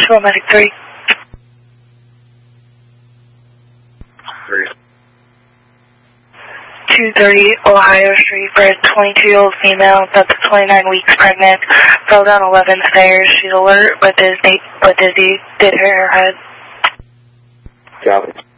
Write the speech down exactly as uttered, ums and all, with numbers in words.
Nashville, Medic three. Three. two thirty Ohio Street for a twenty-two-year-old female that's twenty-nine weeks pregnant. Fell down eleven stairs. She's alert, but dizzy, but dizzy. Did hit her head. Got it.